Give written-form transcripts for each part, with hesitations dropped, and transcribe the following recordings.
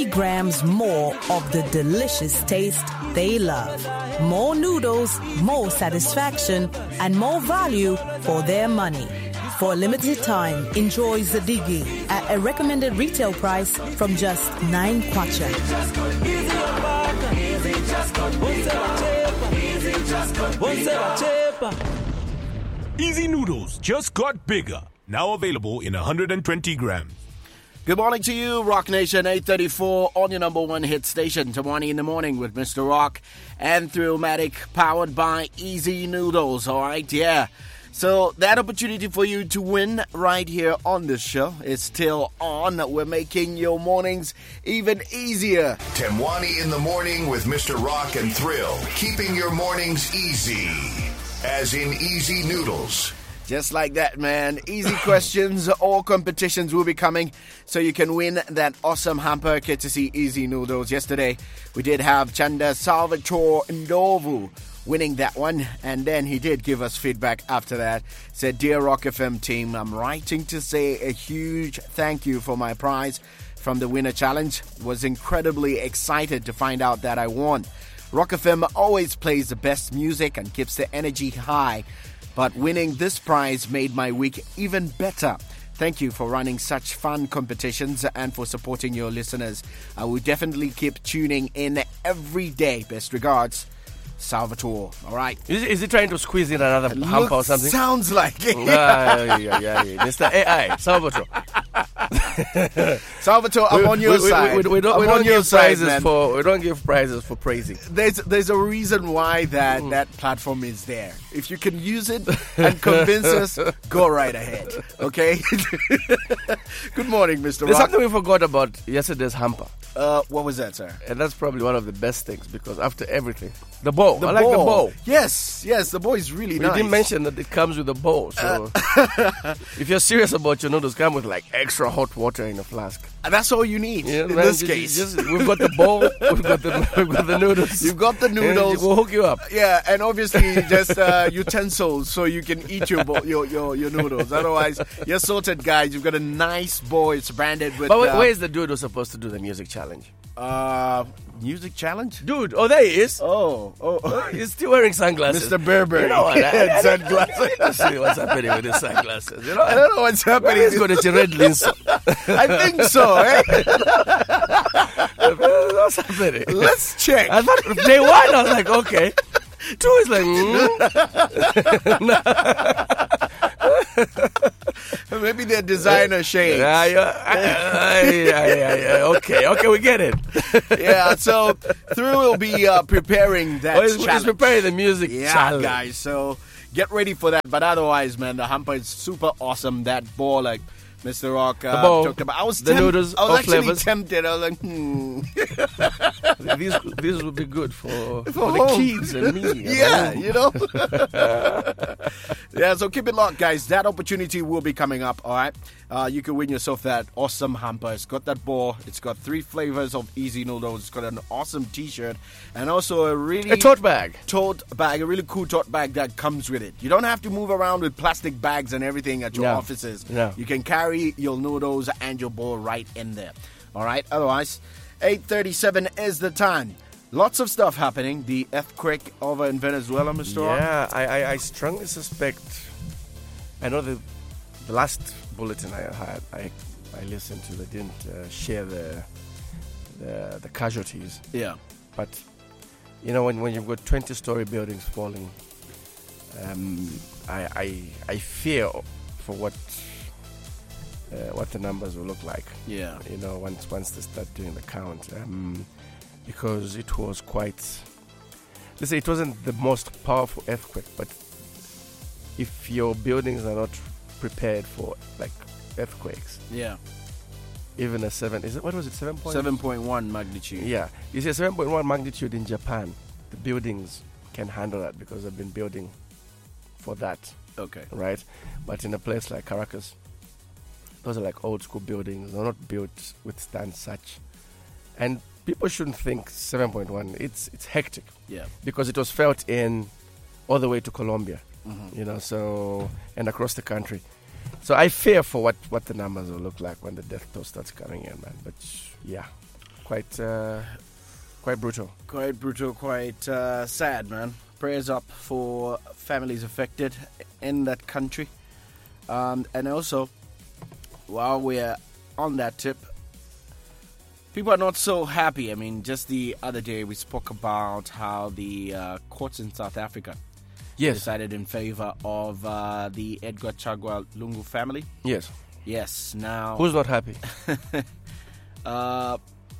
50 grams more of the delicious taste they love. More noodles, more satisfaction, and more value for their money. For a limited time, enjoy Zadigi at a recommended retail price from just 9 kwacha. Easy Noodles just got bigger. Now available in 120 grams. Good morning to you, Rock Nation 834 on your number one hit station. Tamani in the morning with Mr. Rock and Thrillmatic, powered by Easy Noodles. All right, yeah. So that opportunity for you to win right here on this show is still on. We're making your mornings even easier. Temwani in the morning with Mr. Rock and Thrill, keeping your mornings easy, as in Easy Noodles. Just like that, man. Easy questions. All competitions will be coming, so you can win that awesome hamper courtesy Easy Noodles. Yesterday, we did have Chanda Salvatore Ndovu winning that one, and then he did give us feedback after that. Said, "Dear Rock FM team, I'm writing to say a huge thank you for my prize from the Winner Challenge. Was incredibly excited to find out that I won. Rock FM always plays the best music and keeps the energy high, but winning this prize made my week even better. Thank you for running such fun competitions and for supporting your listeners. I will definitely keep tuning in every day. Best regards, Salvatore." All right. Is he trying to squeeze in another hamper or something? Sounds like it. Yeah. Mr. AI, Salvatore. Salvatore, I'm on your side. We don't give prizes for praising. There's a reason why that platform is there. If you can use it and convince us, go right ahead. Okay? Good morning, Mr. There's Rock. something we forgot about yesterday's hamper. What was that, sir? And that's probably one of the best things, because after everything, the bow. I like the bow. Yes, the bow is really nice. We didn't mention that it comes with a bow. So if you're serious about your noodles, come with like extra hot water in a flask. And that's all you need in this case. We've got the bowl, we've got the noodles. You've got the noodles. We'll hook you up. Yeah, and obviously just utensils so you can eat your noodles. Otherwise, you're sorted, guys. You've got a nice bowl. It's branded with... But where is the dude who's supposed to do the music challenge? Music challenge? Dude, there he is. Oh. He's still wearing sunglasses. Mr. Burberry. You know what? Sunglasses. Let's see what's happening with his sunglasses. You know? I don't know what's happening. He's got a red lens. I think so, eh? What's happening? Let's check. I thought day one, I was like, okay. 2 is like, Maybe they're designer shades. Okay, we get it. Yeah, so Thrill will be preparing that challenge. He's preparing the music challenge. Guys, so get ready for that. But otherwise, man, the hamper is super awesome. That ball, like Mr. Rock talked about. I was noodles, I was actually flavors. tempted. I was like, These would be good for the kids and me. Yeah, you know. Yeah, so keep it locked, guys. That opportunity will be coming up, all right? You can win yourself that awesome hamper. It's got that ball. It's got 3 flavors of Easy Noodles. It's got an awesome T-shirt and also a tote bag. A really cool tote bag that comes with it. You don't have to move around with plastic bags and everything at your offices. No. You can carry your noodles and your bowl right in there. All right? Otherwise, 8:37 is the time. Lots of stuff happening. The earthquake over in Venezuela, Mr. Rock. Yeah, I strongly suspect. I know the last bulletin I listened to, they didn't share the casualties. Yeah. But you know, when you've got 20-story buildings falling, I fear for what the numbers will look like. Yeah. You know, once they start doing the count. Because it was quite... Let's say it wasn't the most powerful earthquake, but if your buildings are not prepared for, like, earthquakes... Yeah. Even a 7... What was it, 7 point? 7.1 magnitude. Yeah. You see, 7.1 magnitude in Japan, the buildings can handle that because they've been building for that. Okay. Right? But in a place like Caracas, those are like old school buildings. They're not built withstand such. And people shouldn't think 7.1. It's hectic. Yeah. Because it was felt in all the way to Colombia. Mm-hmm. You know, so, and across the country. So I fear for what the numbers will look like when the death toll starts coming in, man. But yeah. quite brutal. Quite brutal, quite sad, man. Prayers up for families affected in that country. And also, while we're on that tip, people are not so happy. I mean, just the other day we spoke about how the courts in South Africa decided in favor of the Edgar Chagwa Lungu family. Yes. Yes, now... Who's not happy? what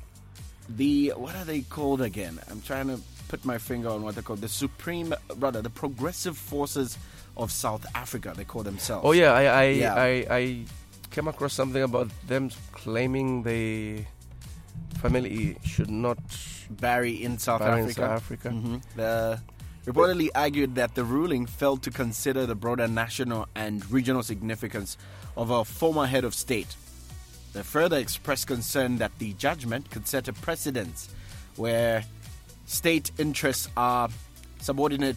are they called again? I'm trying to put my finger on what they're called. The Progressive Forces of South Africa, they call themselves. Oh yeah, I came across something about them claiming the family should not bury in South Africa. Mm-hmm. Reportedly argued that the ruling failed to consider the broader national and regional significance of a former head of state. They further expressed concern that the judgment could set a precedent where state interests are subordinated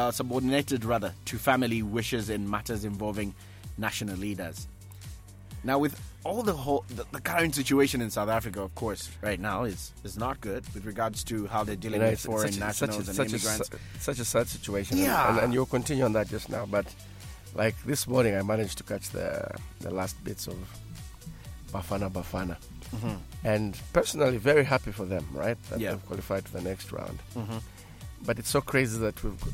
to family wishes in matters involving national leaders. Now, with all the current situation in South Africa, of course, right now is not good with regards to how they're dealing with foreign nationals and immigrants. Such a sad situation. Yeah. And you'll continue on that just now. But like this morning, I managed to catch the last bits of Bafana. Mm-hmm. And personally, very happy for them, right? That they've qualified for the next round. Mm-hmm. But it's so crazy that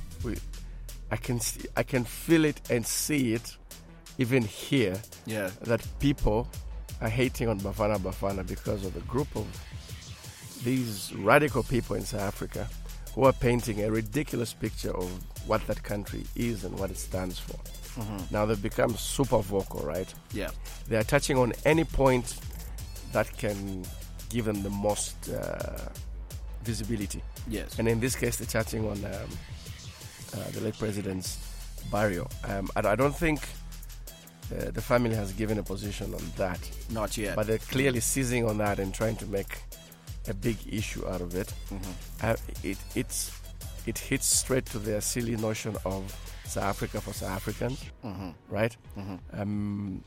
I can feel it and see it, even here. Yeah. That people are hating on Bafana because of a group of these radical people in South Africa who are painting a ridiculous picture of what that country is and what it stands for. Mm-hmm. Now they've become super vocal, right? Yeah. They are touching on any point that can give them the most visibility. Yes. And in this case, they're touching on the late president's burial. I don't think the family has given a position on that. Not yet. But they're clearly seizing on that and trying to make a big issue out of it. Mm-hmm. It hits straight to their silly notion of South Africa for South Africans, mm-hmm. right? Mm-hmm.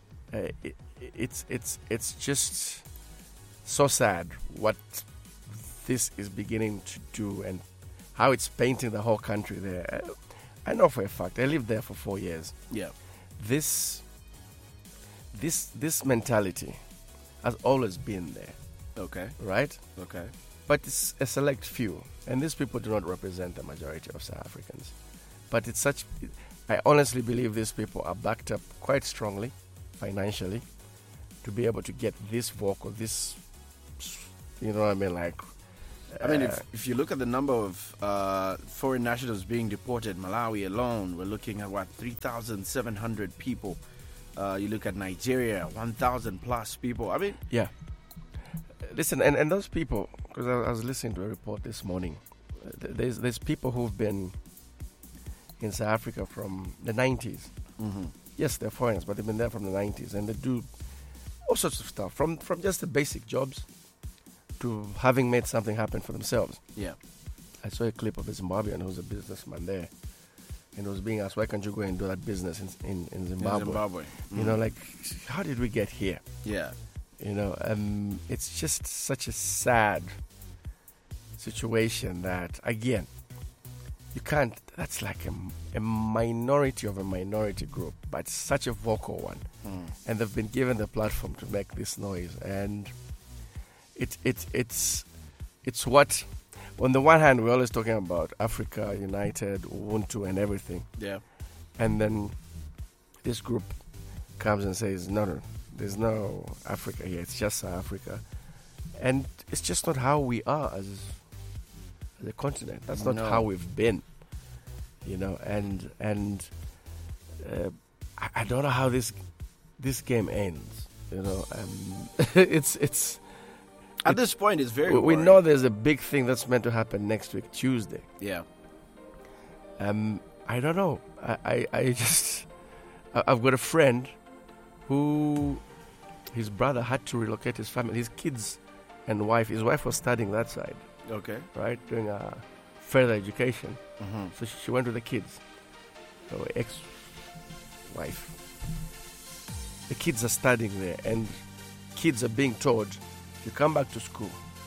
It's just so sad what this is beginning to do and how it's painting the whole country there. I know for a fact. I lived there for 4 years. Yeah. This mentality has always been there. Okay. Right? Okay. But it's a select few, and these people do not represent the majority of South Africans. But I honestly believe these people are backed up quite strongly, financially, to be able to get this vocal, this, you know what I mean, like... I mean, if you look at the number of foreign nationals being deported, Malawi alone, we're looking at, 3,700 people. You look at Nigeria, 1,000 plus people. I mean... Yeah. Listen, and those people, because I was listening to a report this morning, there's people who've been in South Africa from the 90s. Mm-hmm. Yes, they're foreigners, but they've been there from the 90s, and they do all sorts of stuff, from just the basic jobs to having made something happen for themselves. Yeah. I saw a clip of a Zimbabwean who's a businessman there, and was being asked, why can't you go and do that business in Zimbabwe? Mm-hmm. You know, like, how did we get here? Yeah. You know, it's just such a sad situation that, again, you can't, that's like a minority of a minority group, but such a vocal one. Mm. And they've been given the platform to make this noise. And it's what, on the one hand, we're always talking about Africa United, Ubuntu and everything. Yeah. And then this group comes and says, no, there's no Africa here, it's just South Africa. And it's just not how we are as a continent. That's not how we've been, you know. And I don't know how this game ends, you know. It's at this point it's very we know there's a big thing that's meant to happen next week, Tuesday. Yeah. I don't know. I've got a friend who his brother had to relocate his family, his kids and wife. His wife was studying that side. Okay. Right, doing further education. Mm-hmm. So she went with the kids. So ex-wife. The kids are studying there, and kids are being told, you come back to school,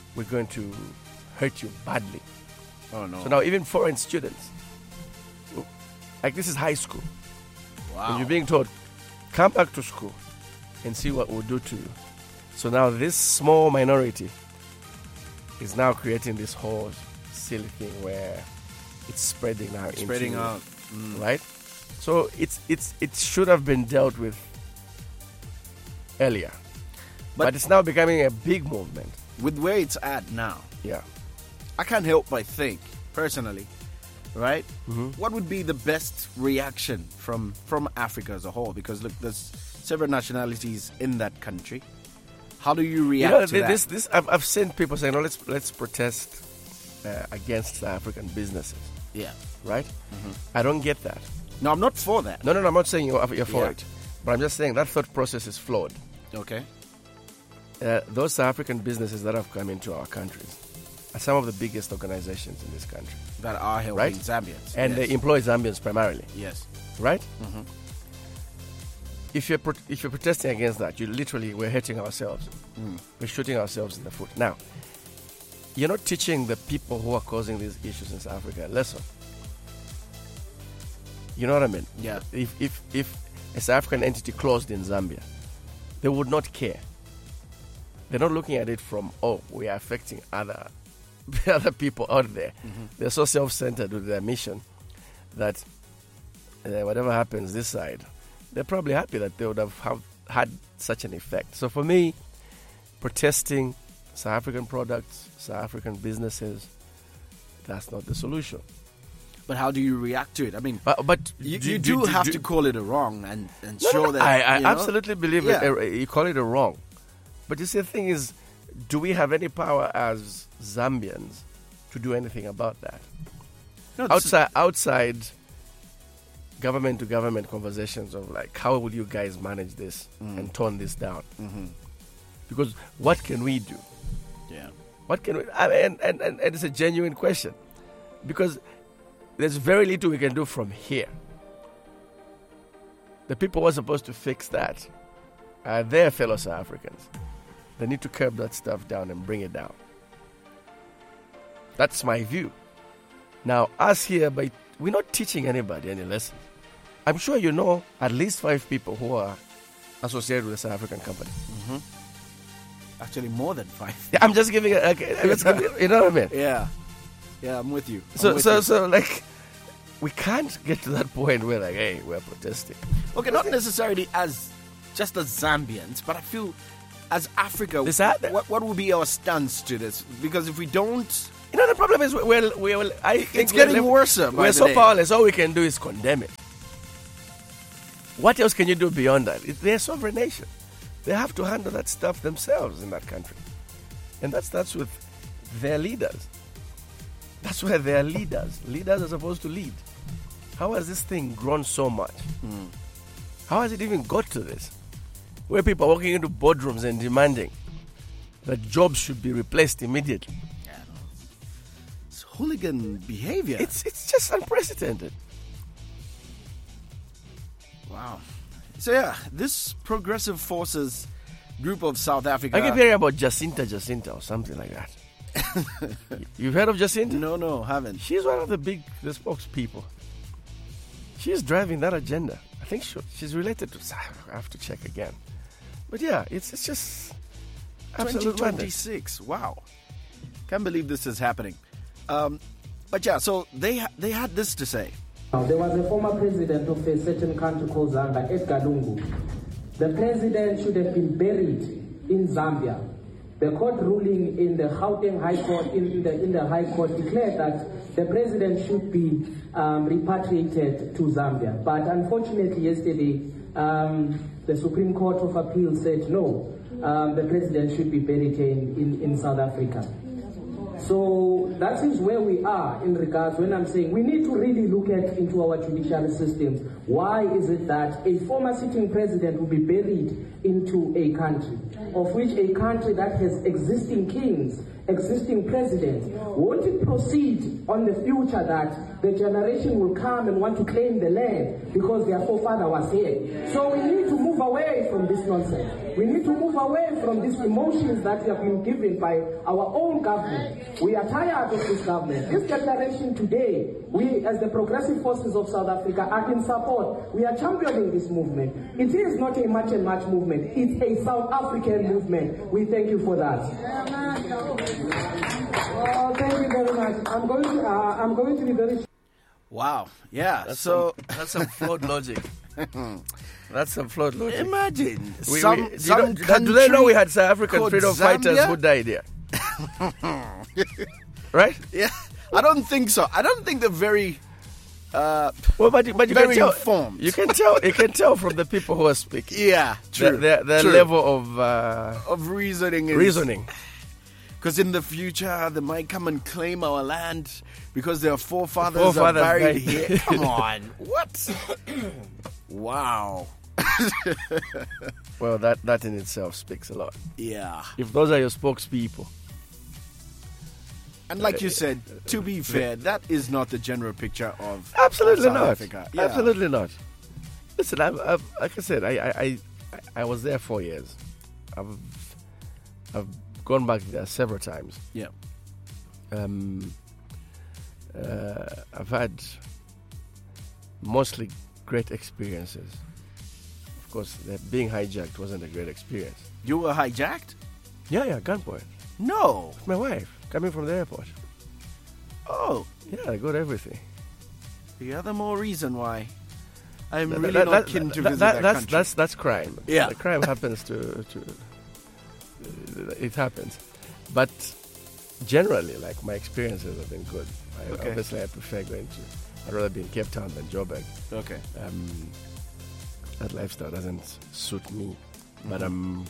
we're going to hurt you badly. Oh, no. So now even foreign students, like this is high school. Wow. And you're being told, come back to school and see what we'll do to you. So now this small minority is now creating this whole silly thing where it's spreading now. Spreading out. Right? So it should have been dealt with earlier. But it's now becoming a big movement. With where it's at now, Yeah. I can't help but think, personally, right? Mm-hmm. What would be the best reaction from Africa as a whole? Because look, there's several nationalities in that country. How do you react to that? I've seen people saying, "No, let's protest against African businesses." Yeah. Right? I don't get that. No, I'm not for that. No, I'm not saying you're for Yeah. it, but I'm just saying that thought process is flawed. Okay. Those African businesses that have come into our countries are some of the biggest organizations in this country, That are helping Right. Zambians. and yes. they employ Zambians primarily. Yes. Right? If you're protesting against that, we're hurting ourselves. We're shooting ourselves in the foot. Now, you're not teaching the people who are causing these issues in South Africa a lesson. You know what I mean? Yeah. If a South African entity closed in Zambia, they would not care. They're not looking at it from, we are affecting other people out there. They're so self-centered with their mission that whatever happens this side, they're probably happy that they would have had such an effect. So for me, protesting South African products, South African businesses, that's not the solution. But how do you react to it? I mean, But you do have to call it a wrong and show that. I you know? absolutely believe you call it a wrong. But you see, the thing is, do we have any power as Zambians to do anything about that? No, Outside government to government conversations of like, how will you guys manage this and tone this down? Because what can we do? Yeah. What can we? And it's a genuine question, because there's very little we can do from here. The people who are supposed to fix that are their fellow South Africans. They need to curb that stuff down and bring it down. That's my view. Now, us here, we're not teaching anybody any lessons. I'm sure you know at least 5 people who are associated with a South African company. Actually, more than 5. Yeah, I'm just giving it. You know what I mean? Yeah. Yeah, I'm with you. So, like, we can't get to that point where, like, hey, we're protesting. Okay, not necessarily as just as Zambians, but I feel as Africa, what would be our stance to this? Because if we don't... You know, the problem is, I think it's getting worse. We're so powerless. All we can do is condemn it. What else can you do beyond that? They're a sovereign nation. They have to handle that stuff themselves in that country. And that starts with their leaders. That's where their leaders are supposed to lead. How has this thing grown so much? How has it even got to this? Where people are walking into boardrooms and demanding that jobs should be replaced immediately. Yeah, no. It's hooligan behavior. It's just unprecedented. Wow. So yeah, this Progressive Forces group of South Africa... I keep hearing about Jacinta or something like that. You've heard of Jacinta? No, haven't. She's one of the spokespeople. She's driving that agenda. I think she's related to... I have to check again. But yeah, it's just... 2026. Wow. Can't believe this is happening. But yeah, so they had this to say. There was a former president of a certain country called Zambia, Edgar Lungu. The president should have been buried in Zambia. The court ruling in the Gauteng High Court, in the High Court, declared that the president should be repatriated to Zambia. But unfortunately, yesterday, the Supreme Court of Appeal said no, the president should be buried in South Africa. So that is where we are in regards when I'm saying we need to really look into our judiciary systems. Why is it that a former sitting president will be buried into a country, of which a country that has existing kings, existing presidents, won't it proceed on the future that the generation will come and want to claim the land because their forefather was here? So we need to move away from this nonsense. We need to move away from these emotions that have been given by our own government. We are tired of this government. This declaration today, we as the progressive forces of South Africa are in support. We are championing this movement. It is not a match and match movement. It's a South African movement. We thank you for that. Thank you very much. I'm going to be very. Wow. Yeah. That's That's some flawed logic. That's some flawed logic. imagine Do they know we had South African called freedom fighters Zambia? who died here? Right? Yeah. I don't think so. I don't think they're very. Well, but you Very can tell. informed. You can tell from the people who are speaking. Yeah. True. The True. level of of reasoning. reasoning. Because in the future, they might come and claim our land because their forefathers are Forefathers buried died. here. Come on. What? Wow. Well, that in itself speaks a lot. Yeah. If those are your spokespeople, And like you said, to be fair, that is not the general picture of absolutely South not. Africa. Yeah. Absolutely not. Listen, I've like I said, I was there 4 years. I've gone back there several times. Yeah. I've had mostly great experiences. Of course, being hijacked wasn't a great experience. You were hijacked? Yeah, gunpoint. No. My wife coming from the airport. Oh, Yeah, I got everything. the other more reason why I'm That- really that- not that- keen to that- visit that- that country. That's crime. Yeah. The crime happens to it happens, but generally, like, my experiences have been good. Okay. Obviously, I prefer going to. I'd rather be in Cape Town than Joburg. Okay. That lifestyle doesn't suit me, but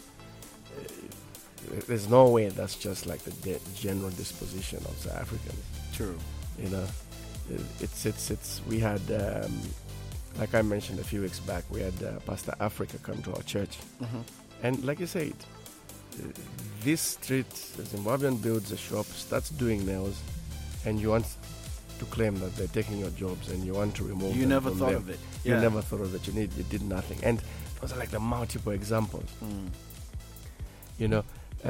there's no way that's just like the general disposition of South Africans. True. You know, it's we had like I mentioned a few weeks back, we had Pastor Africa come to our church, and like you said, this street, the Zimbabwean builds a shop, starts doing nails, and you want to claim that they're taking your jobs, and you want to remove You them never from thought them. of it. You Yeah. never thought of it. You did nothing, and those are like the multiple examples. You know,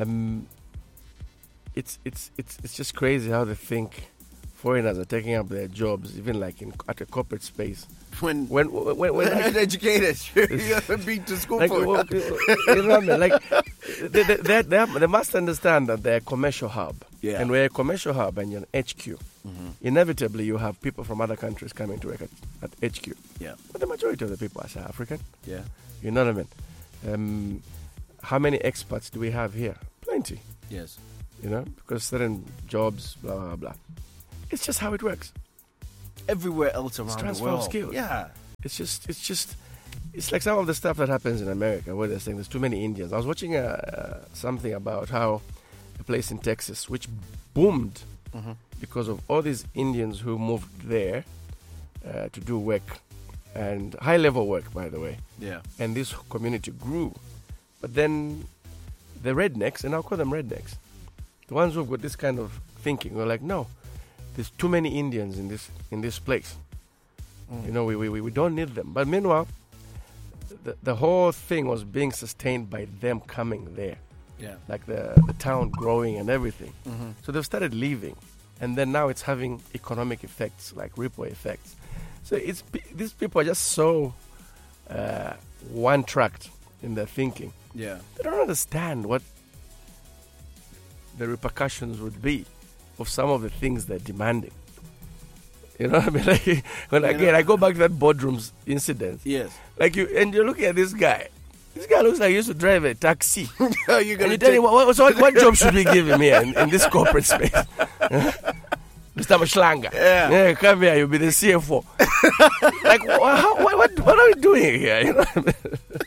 it's just crazy how they think foreigners are taking up their jobs, even like at a corporate space. When When like, educated, you haven't been to school like, for well, you know what I mean? Like, they must understand that they're a commercial hub. Yeah. And we're a commercial hub and you're an HQ. Inevitably, you have people from other countries coming to work at HQ. Yeah. But the majority of the people are South African. Yeah. You know what I mean? How many expats do we have here? Plenty. Yes. You know, because certain jobs, blah, blah, blah. It's just how it works. Everywhere else around the transfer world. of skills. Yeah. It's like some of the stuff that happens in America where they're saying there's too many Indians. I was watching something about how a place in Texas, which boomed because of all these Indians who moved there to do work, and high-level work, by the way. Yeah. And this community grew. But then the rednecks, and I'll call them rednecks, the ones who've got this kind of thinking, were like, no, there's too many Indians in this place. You know, we don't need them. But meanwhile, the whole thing was being sustained by them coming there. Yeah. Like the town growing and everything. So they've started leaving. And then now it's having economic effects, like ripple effects. So these people are just so one-tracked in their thinking. Yeah. They don't understand what the repercussions would be of some of the things they're demanding. You know what I mean? Like, when again, I go back to that boardrooms incident. Yes. Like you're looking at this guy. This guy looks like he used to drive a taxi. Are you And gonna you tell him, what job should we give him here in this corporate space? Mr. Mashlanga. Yeah. Come here, you'll be the CFO. Like, what are we doing here? You know what I mean?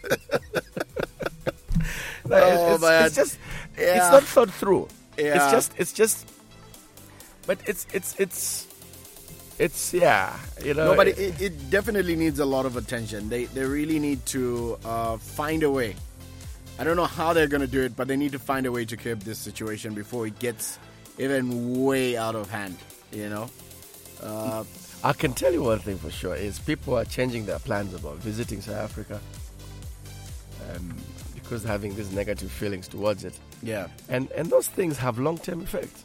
Like, it's just, it's not thought through. Yeah. It's just, but it's yeah, you know. No, but it definitely needs a lot of attention. They really need to find a way. I don't know how they're going to do it, but they need to find a way to curb this situation before it gets even way out of hand, you know? I can tell you one thing for sure is people are changing their plans about visiting South Africa. because they're having these negative feelings towards it. Yeah. And those things have long-term effects.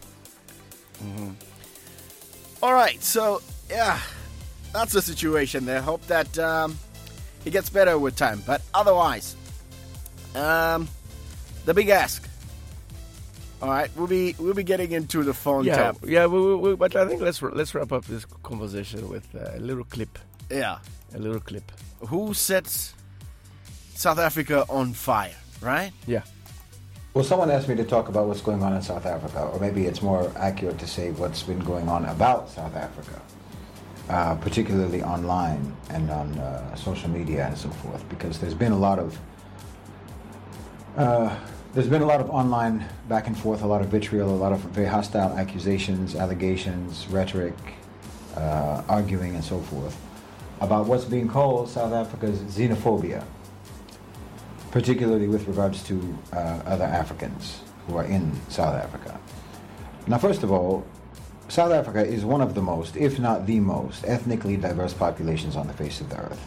All right, so yeah, that's the situation there. Hope that it gets better with time. But otherwise, the big ask. All right, we'll be getting into the phone tap. Yeah. But I think let's wrap up this conversation with a little clip. Yeah. A little clip. Who sets South Africa on fire? Right? Yeah. Well, someone asked me to talk about what's going on in South Africa, or maybe it's more accurate to say what's been going on about South Africa, particularly online and on social media and so forth, because there's been a lot of online back and forth, a lot of vitriol, a lot of very hostile accusations, allegations, rhetoric, arguing and so forth about what's being called South Africa's xenophobia, particularly with regards to other Africans who are in South Africa. Now, first of all, South Africa is one of the most, if not the most, ethnically diverse populations on the face of the earth.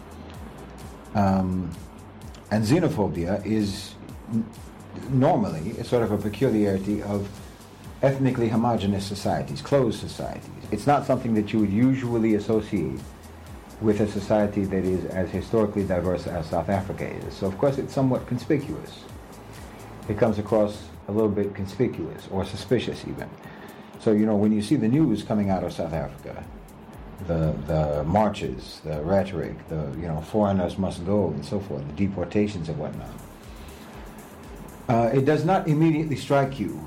And xenophobia is normally a sort of a peculiarity of ethnically homogeneous societies, closed societies. It's not something that you would usually associate with a society that is as historically diverse as South Africa is. So of course it's somewhat conspicuous. It comes across a little bit conspicuous or suspicious even. So, you know, when you see the news coming out of South Africa, the marches, the rhetoric, foreigners must go and so forth, the deportations and whatnot, it does not immediately strike you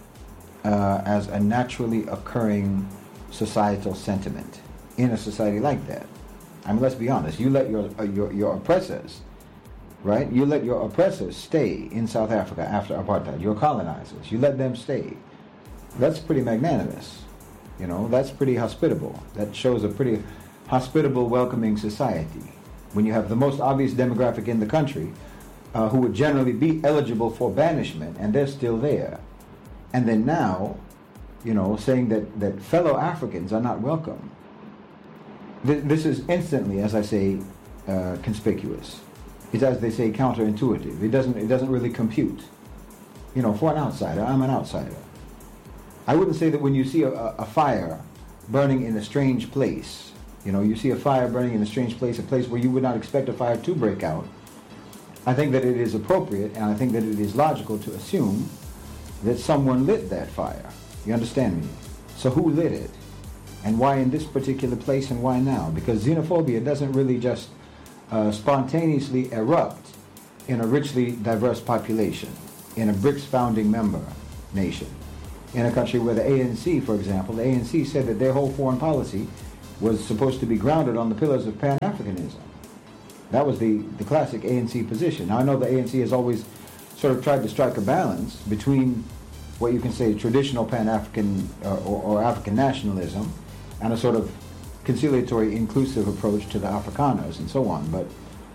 as a naturally occurring societal sentiment in a society like that. I mean, let's be honest. You let your oppressors, right? You let your oppressors stay in South Africa after apartheid. Your colonizers, you let them stay. That's pretty magnanimous. You know, that's pretty hospitable. That shows a pretty hospitable, welcoming society. When you have the most obvious demographic in the country, who would generally be eligible for banishment, and they're still there, and then now, you know, saying that fellow Africans are not welcome. This is instantly, as I say, conspicuous. It's, as they say, counterintuitive. It doesn't really compute. You know, for an outsider, I'm an outsider. I wouldn't say that when you see a fire burning in a strange place, you know, you see a fire burning in a strange place, a place where you would not expect a fire to break out. I think that it is appropriate, and I think that it is logical to assume that someone lit that fire. You understand me? So who lit it? And why in this particular place and why now? Because xenophobia doesn't really just spontaneously erupt in a richly diverse population, in a BRICS founding member nation, in a country where the ANC, for example, the ANC said that their whole foreign policy was supposed to be grounded on the pillars of Pan-Africanism. That was the classic ANC position. Now, I know the ANC has always sort of tried to strike a balance between what you can say traditional Pan-African or African nationalism and a sort of conciliatory, inclusive approach to the Afrikaners and so on. But,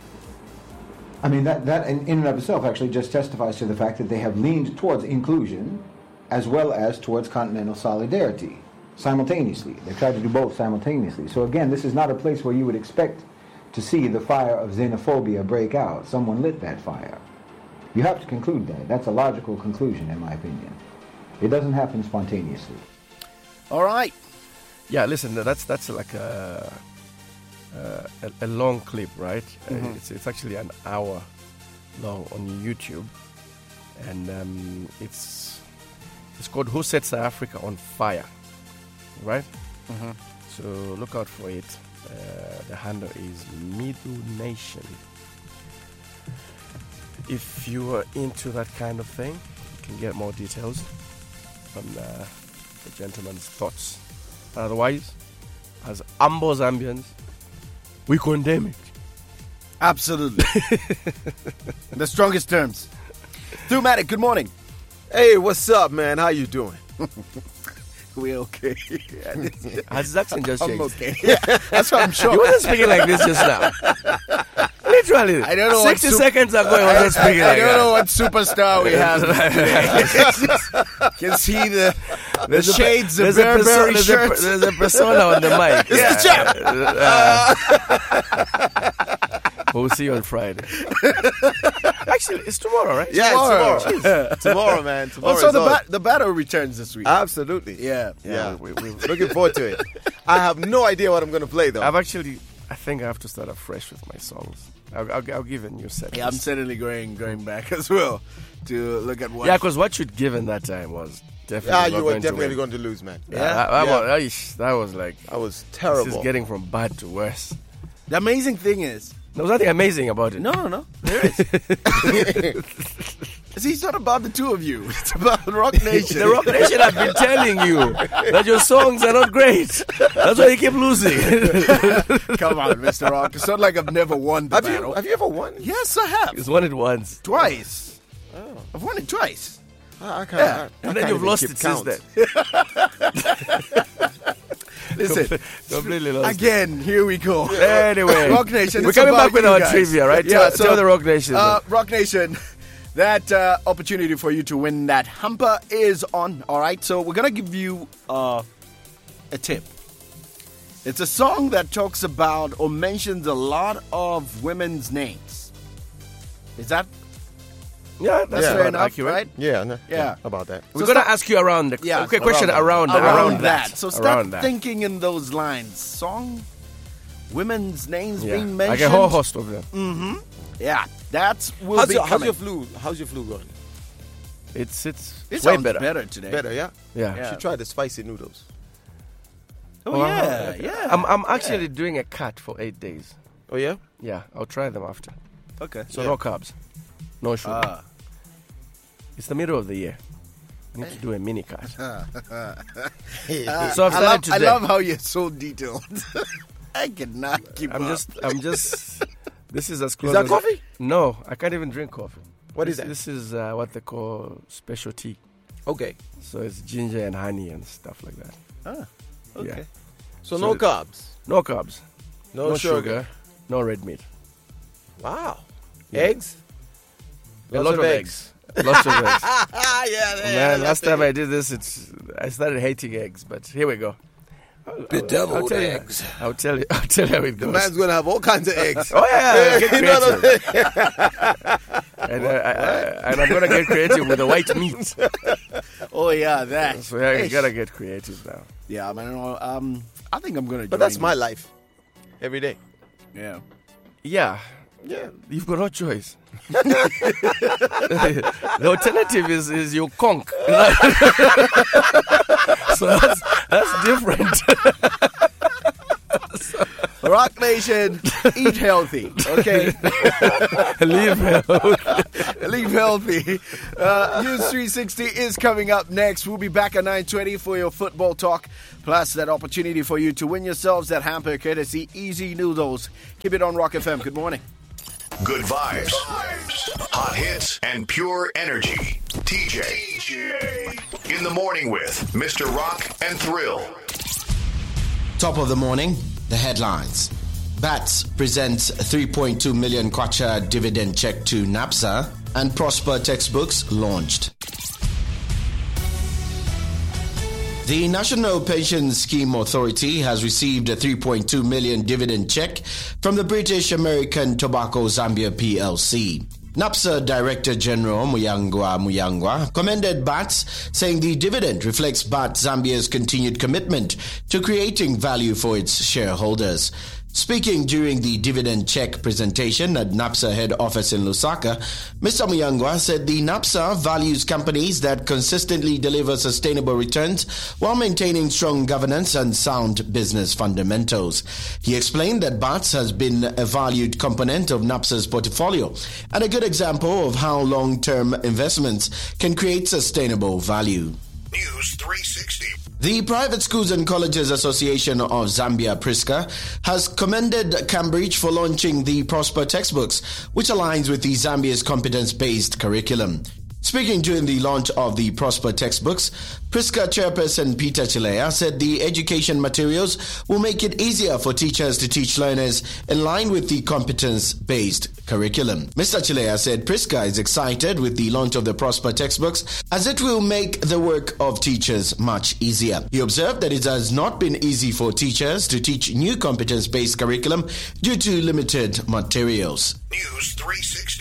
I mean, that in and of itself actually just testifies to the fact that they have leaned towards inclusion as well as towards continental solidarity simultaneously. They've tried to do both simultaneously. So again, this is not a place where you would expect to see the fire of xenophobia break out. Someone lit that fire. You have to conclude that. That's a logical conclusion, in my opinion. It doesn't happen spontaneously. All right. Yeah, listen, that's like a long clip, right? It's actually an hour long on YouTube, and it's called "Who Sets Africa on Fire," right? So look out for it. The handle is Middle Nation. If you are into that kind of thing, you can get more details on the gentleman's thoughts. Otherwise, as humble Zambians, we condemn it. Absolutely. In the strongest terms. Thumatic, good morning. Hey, what's up, man? How you doing? We're okay. Has his accent just changed? I'm okay. Yeah, that's what I'm sure. He wasn't speaking like this just now. Literally. I don't know 60 seconds ago, he wasn't speaking like that. I don't know what superstar we have today. You can see the shades of Burberry shirts. There's a persona on the mic. It's the chap. We'll see you on Friday. Actually, it's tomorrow, right? Yeah, Tomorrow. it's tomorrow. Tomorrow, man. Tomorrow. Also, is on. the battle returns this week. Absolutely. Yeah. We're looking forward to it. I have no idea what I'm going to play, though. I think I have to start afresh with my songs. I'll give a new set. Yeah, I'm certainly going back as well to look at what. Yeah, because what you'd given that time was definitely. Yeah, not you were going definitely to going to lose, man. win. That was like. I was terrible. This is getting from bad to worse. The amazing thing is, There was nothing amazing about it. no, there is. See, it's not about the two of you. It's about Rock Nation. The Rock Nation have been telling you that your songs are not great. That's why you keep losing. Come on, Mr. Rock. It's not like I've never won the battle. Have you ever won? Yes, I have. He's won it once. Twice. I've won it twice. I can't. Yeah. And then you've lost it since then. Listen, Completely lost. again, here we go. Anyway, Rock Nation. we're it's coming about back with you our guys. trivia, right? Yeah, Tell the Rock Nation. Rock Nation, that opportunity for you to win that hamper is on. All right, so we're gonna give you a tip. It's a song that talks about or mentions a lot of women's names. Is that yeah, that's yeah, fair enough, accurate. right? Yeah, about that. We're going to ask you around the question around that. So start around that. thinking in those lines. Song, women's names Yeah. being Like mentioned. a whole host of them. Yeah, that's will How's be your coming. flu? How's your flu going? It's It way sounds better. today. Better, yeah. Yeah. Yeah. Should try the spicy noodles. Oh yeah. I'm actually doing a cut for 8 days. Oh yeah. Yeah, I'll try them after. Okay. So no carbs, no sugar. Ah. It's the middle of the year. I need to do a mini cut. So I've I started love, today. I love how you're so detailed. I cannot keep I'm up. just. This is as close. Is that as coffee? No, I can't even drink coffee. What is that? This is what they call special tea. Okay. So it's ginger and honey and stuff like that. Okay. Yeah. So no carbs, No carbs, no sugar. no red meat. Wow. Yeah. Eggs. A lot of eggs. Lots of eggs. Man, last time I did this, I started hating eggs, but here we go. Bedeviled eggs. I'll tell you how it The goes. man's gonna have all kinds of eggs. Oh yeah, get You know what creative. And I'm gonna get creative with the white meat. Oh yeah, that. So yeah, you gotta get creative now. Yeah, man. I think I'm gonna. But that's my life. Every day. Yeah. Yeah, Yeah. you've got no choice. The alternative is you conk. So that's different. Rock Nation, eat healthy. Okay. Leave Live healthy. News 360 is coming up next. We'll be back at 9:20 for your football talk, plus that opportunity for you to win yourselves that hamper courtesy Easy Noodles. Keep it on Rock FM. Good morning. Good vibes, hot hits, and pure energy. TJ. In the morning with Mr. Rock and Thrill. Top of the morning, the headlines. BATS presents 3.2 million kwacha dividend check to NAPSA, and Prosper textbooks launched. The National Pension Scheme Authority has received a 3.2 million dividend check from the British American Tobacco Zambia PLC. NAPSA Director General Muyangwa commended BATS, saying the dividend reflects BATS Zambia's continued commitment to creating value for its shareholders. Speaking during the dividend check presentation at NAPSA head office in Lusaka, Mr. Muyangwa said the NAPSA values companies that consistently deliver sustainable returns while maintaining strong governance and sound business fundamentals. He explained that BATS has been a valued component of NAPSA's portfolio and a good example of how long-term investments can create sustainable value. News 360. The Private Schools and Colleges Association of Zambia, PRISCA, has commended Cambridge for launching the Prosper textbooks, which aligns with the Zambia's competence-based curriculum. Speaking during the launch of the Prosper textbooks, PRISCA chairperson Peter Chilea said the education materials will make it easier for teachers to teach learners in line with the competence-based curriculum. Mr. Chilea said PRISCA is excited with the launch of the Prosper textbooks as it will make the work of teachers much easier. He observed that it has not been easy for teachers to teach new competence-based curriculum due to limited materials. News 360.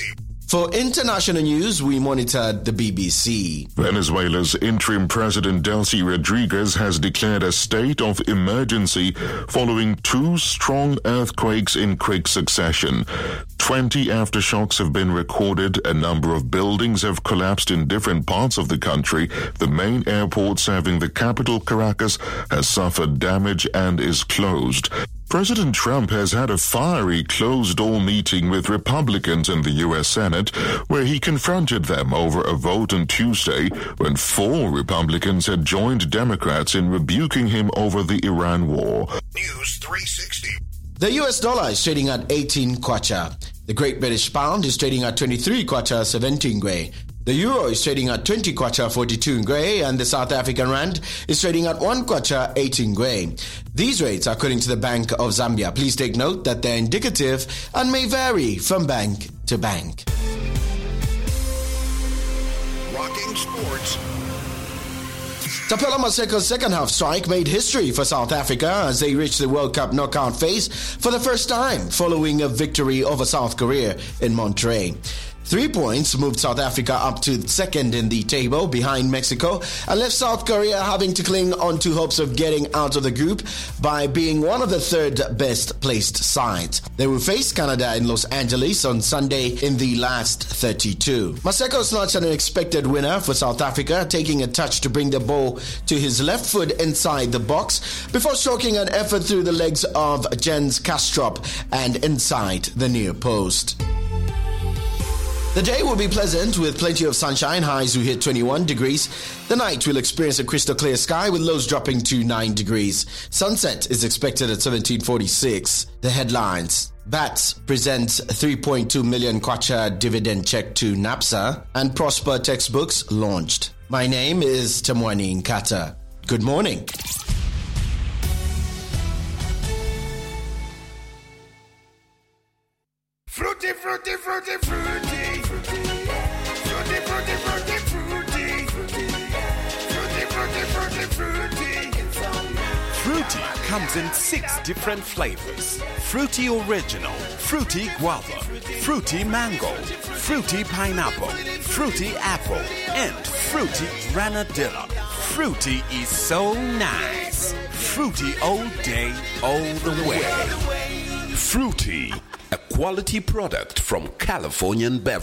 For international news, we monitored the BBC. Venezuela's interim president Delcy Rodriguez has declared a state of emergency following 2 strong earthquakes in quick succession. 20 aftershocks have been recorded. A number of buildings have collapsed in different parts of the country. The main airport serving the capital, Caracas, has suffered damage and is closed. President Trump has had a fiery closed-door meeting with Republicans in the U.S. Senate, where he confronted them over a vote on Tuesday when 4 Republicans had joined Democrats in rebuking him over the Iran war. News 360. The US dollar is trading at 18 kwacha. The Great British Pound is trading at 23 kwacha 17 ngwe. The euro is trading at 20 kwacha 42 ngwe, and the South African rand is trading at 1 kwacha 18 ngwe. These rates are according to the Bank of Zambia. Please take note that they're indicative and may vary from bank to bank. Rocking sports. Tapela Maseko's second half strike made history for South Africa as they reached the World Cup knockout phase for the first time following a victory over South Korea in Monterrey. 3 points moved South Africa up to second in the table behind Mexico and left South Korea having to cling on to hopes of getting out of the group by being one of the third best placed sides. They will face Canada in Los Angeles on Sunday in the last 32. Maseko snatched an unexpected winner for South Africa, taking a touch to bring the ball to his left foot inside the box before stroking an effort through the legs of Jens Kastrup and inside the near post. The day will be pleasant with plenty of sunshine. Highs will hit 21 degrees. The night will experience a crystal clear sky with lows dropping to 9 degrees. Sunset is expected at 17:46. The headlines. BATS presents 3.2 million kwacha dividend check to NAPSA, and Prosper textbooks launched. My name is Tamwani Nkata. Good morning. Fruity, fruity, fruity, fruity. Fruity, fruity, fruity, fruity. Fruity, fruity, fruity, fruity. Fruity comes in 6 different flavors. Fruity Original, Fruity Guava, Fruity Mango, Fruity Pineapple, Fruity Apple, and Fruity Granadilla. Fruity is so nice. Fruity all day, all the way. Fruity, a quality product from Californian Beverage.